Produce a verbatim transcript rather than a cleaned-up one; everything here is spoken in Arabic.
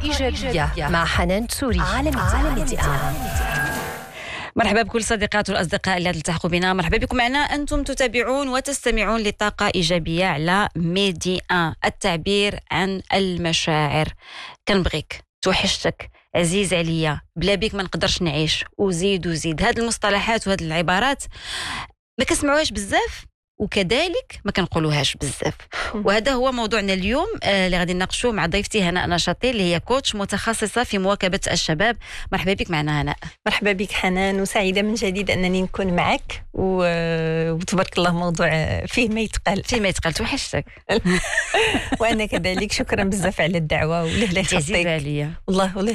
إيجابية مع حنان تسوري عالم عالم مرحبا بكل الصديقات والأصدقاء اللي تلتحقوا بنا. مرحبا بكم معنا. أنتم تتابعون وتستمعون لطاقة إيجابية على ميدي آن، التعبير عن المشاعر. كنبغيك، توحشتك، عزيز عليا، بلا بيك ما نقدرش نعيش، وزيد وزيد. هاد المصطلحات وهاد العبارات ما كنسمعوهاش بزاف، وكذلك ما كنقولوهاش بزاف. وهذا هو موضوعنا اليوم آه اللي غادي نناقشوه مع ضيفتي هناء نشاطي، اللي هي كوتش متخصصة في مواكبة الشباب. مرحبا بك معنا هناء. مرحبا بك حنان، وسعيدة من جديد أنني نكون معك و... وتبارك الله موضوع فيه ما يتقال فيه ما يتقال. توحشتك وأنا كذلك. شكرا بزاف على الدعوة، ولله يخطيك. عزيزة عليا والله والله